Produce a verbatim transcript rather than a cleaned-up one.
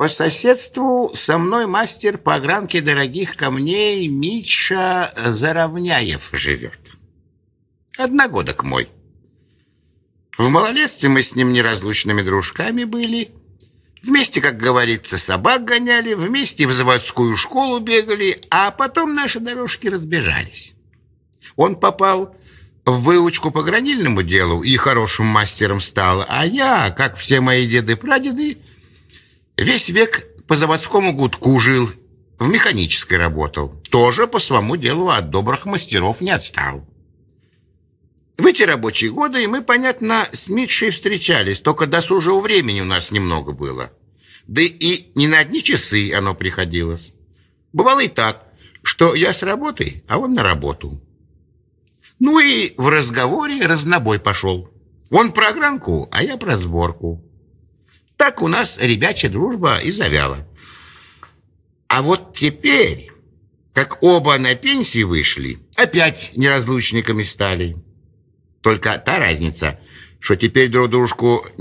По соседству со мной мастер по огранке дорогих камней Митша Заровняев живет. Одногодок мой. В малолетстве мы с ним неразлучными дружками были. Вместе, как говорится, собак гоняли, вместе в заводскую школу бегали, а потом наши дорожки разбежались. Он попал в выучку по гранильному делу и хорошим мастером стал, а я, как все мои деды-прадеды, весь век по заводскому гудку жил, в механической работал. Тоже по своему делу от добрых мастеров не отстал. В эти рабочие годы мы, понятно, с Митшей встречались, только досужего времени у нас немного было. Да и не на одни часы оно приходилось. Бывало и так, что я с работы, а он на работу. Ну и в разговоре разнобой пошел. Он про огранку, а я про сборку. Так у нас ребячья дружба и завяла. А вот теперь, как оба на пенсии вышли, опять неразлучниками стали. Только та разница, что теперь друг дружку